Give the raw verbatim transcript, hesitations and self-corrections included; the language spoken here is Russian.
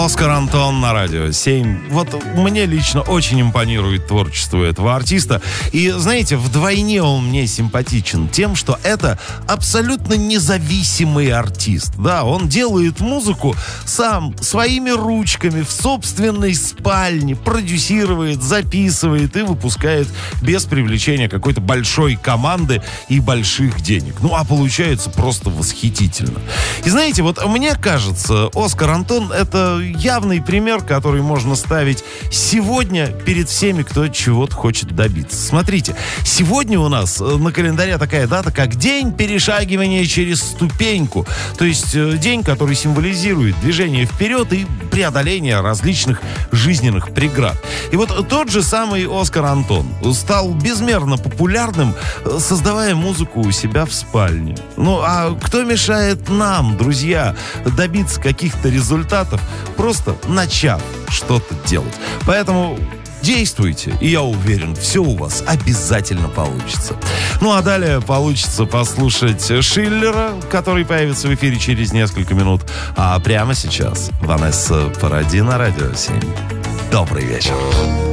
Оскар Антон на радио семь. Вот мне лично очень импонирует творчество этого артиста. И, знаете, вдвойне он мне симпатичен тем, что это абсолютно независимый артист. Да, он делает музыку сам, своими ручками, в собственной спальне, продюсирует, записывает и выпускает без привлечения какой-то большой команды и больших денег. Ну, а получается просто восхитительно. И знаете, вот мне кажется, Оскар Антон — это явный пример, который можно ставить сегодня перед всеми, кто чего-то хочет добиться. Смотрите, сегодня у нас на календаре такая дата, как День перешагивания через ступеньку. То есть день, который символизирует движение вперед и преодоление различных жизненных преград. И вот тот же самый Оскар Антон стал безмерно популярным, создавая музыку у себя в спальне. Ну, а кто мешает нам, друзья, добиться каких-то результатов, просто начав что-то делать? Поэтому действуйте, и я уверен, все у вас обязательно получится. Ну а далее получится послушать Шиллера, который появится в эфире через несколько минут. А прямо сейчас Ванесса Паради на радио семь. Добрый вечер.